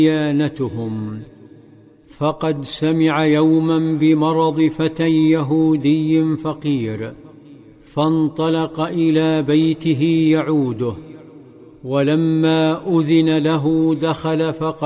ديانتهم، فقد سمع يوما بمرض فتى يهودي فقير، فانطلق إلى بيته يعوده، ولما أذن له دخل فقال: